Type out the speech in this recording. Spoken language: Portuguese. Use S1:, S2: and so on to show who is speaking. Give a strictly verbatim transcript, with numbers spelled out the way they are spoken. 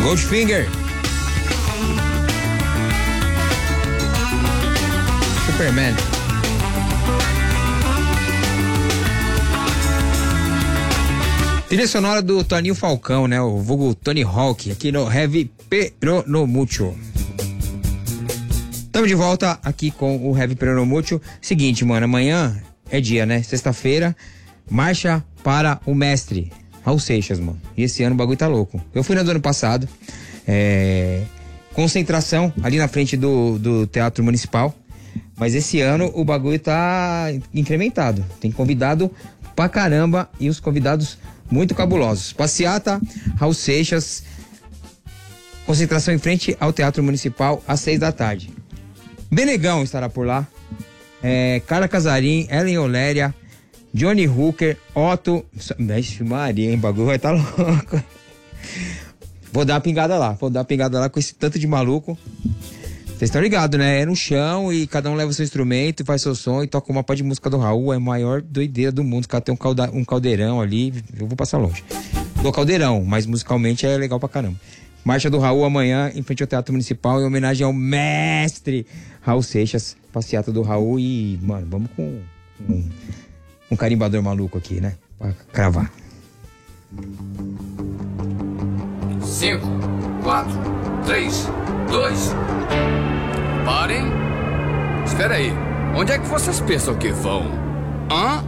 S1: Goldfinger. Superman. Trilha sonora do Toninho Falcão, né? O vulgo Tony Hawk, aqui no Heavy Peronomútil. Estamos de volta aqui com o Heavy Peronomútil. Seguinte, mano, amanhã é dia, né? Sexta-feira, marcha para o mestre Raul Seixas, mano. E esse ano o bagulho tá louco. Eu fui na do ano passado, é... concentração ali na frente do, do Teatro Municipal. Mas esse ano o bagulho tá incrementado. Tem convidado pra caramba e os convidados muito cabulosos. Passeata, Raul Seixas, concentração em frente ao Teatro Municipal às seis da tarde. Benegão estará por lá. É, Carla Casarim, Ellen Oléria, Johnny Hooker, Otto. Mexe, Maria, hein? O bagulho vai tá louco. Vou dar uma pingada lá. Vou dar uma pingada lá com esse tanto de maluco. Vocês estão ligados, né? É no chão e cada um leva o seu instrumento, faz seu som e toca uma parte de música do Raul. É a maior doideira do mundo. Os caras tem um, calda, um caldeirão ali. Eu vou passar longe. Do caldeirão, mas musicalmente é legal pra caramba. Marcha do Raul amanhã em frente ao Teatro Municipal em homenagem ao mestre Raul Seixas. Passeata do Raul e, mano, vamos com um, um carimbador maluco aqui, né? Pra cravar.
S2: Cinco, quatro, três, dois. Parem. Espera aí. Onde é que vocês pensam que vão? Hã?